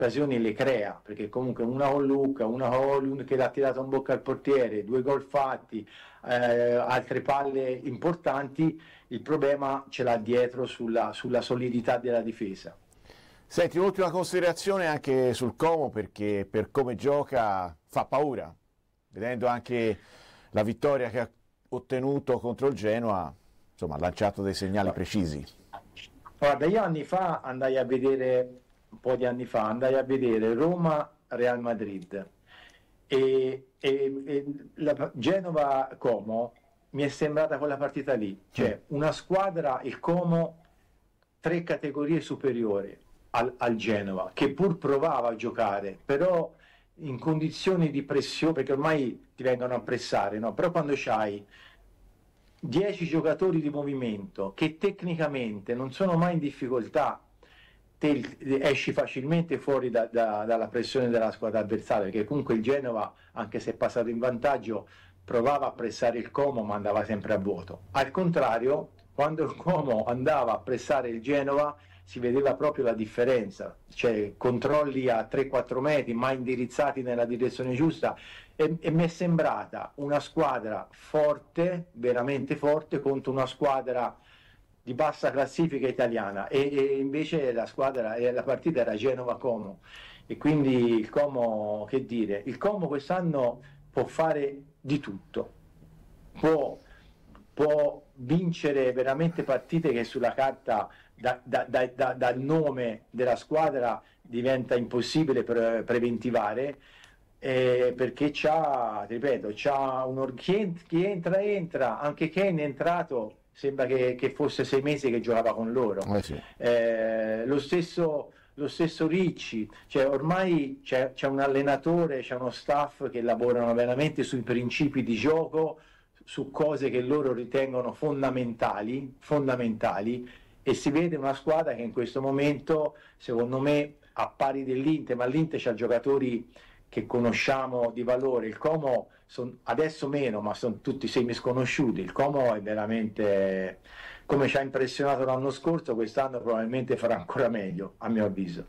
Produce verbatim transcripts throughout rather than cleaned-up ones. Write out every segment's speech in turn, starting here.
occasioni le crea, perché comunque una con Lucca, una con Holund che l'ha tirato in bocca al portiere, due gol fatti, eh, altre palle importanti, il problema ce l'ha dietro sulla, sulla solidità della difesa. Senti, un'ultima considerazione anche sul Como, perché per come gioca fa paura, vedendo anche la vittoria che ha ottenuto contro il Genoa, insomma ha lanciato dei segnali precisi. Guarda, io anni fa andai a vedere, un po' di anni fa, andai a vedere Roma-Real Madrid e, e, e la Genova-Como mi è sembrata quella partita lì, cioè una squadra, il Como, tre categorie superiori al, al Genova, che pur provava a giocare, però in condizioni di pressione, perché ormai ti vengono a pressare, no? Però quando c'hai dieci giocatori di movimento che tecnicamente non sono mai in difficoltà, te esci facilmente fuori da, da, dalla pressione della squadra avversaria, perché comunque il Genova, anche se è passato in vantaggio, provava a pressare il Como ma andava sempre a vuoto. Al contrario, quando il Como andava a pressare il Genova si vedeva proprio la differenza, cioè controlli a tre quattro metri ma indirizzati nella direzione giusta, e, e mi è sembrata una squadra forte, veramente forte, contro una squadra di bassa classifica italiana, e, e invece la squadra, la partita era Genova-Como, e quindi il Como, che dire, il Como quest'anno può fare di tutto, può, può vincere veramente partite che sulla carta da, da, da, da, dal nome della squadra diventa impossibile pre- preventivare, eh, perché c'ha, ti ripeto, c'ha un, chi, chi entra entra, anche Kane è entrato, sembra che, che fosse sei mesi che giocava con loro, Eh sì. eh, lo stesso lo stesso Ricci, cioè ormai c'è, c'è un allenatore, c'è uno staff che lavorano veramente sui principi di gioco, su cose che loro ritengono fondamentali, fondamentali, e si vede una squadra che in questo momento, secondo me, a pari dell'Inter, ma l'Inter c'ha giocatori che conosciamo di valore, il Como son, adesso meno, ma sono tutti semi sconosciuti, il Como è veramente, come ci ha impressionato l'anno scorso, quest'anno probabilmente farà ancora meglio, a mio avviso.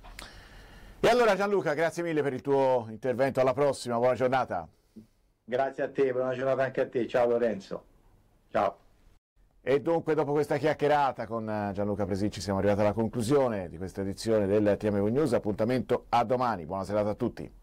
E allora Gianluca, grazie mille per il tuo intervento, alla prossima, buona giornata. Grazie a te, buona giornata anche a te, ciao Lorenzo, ciao. E dunque, dopo questa chiacchierata con Gianluca Presicci siamo arrivati alla conclusione di questa edizione del T M V News, appuntamento a domani, buona serata a tutti.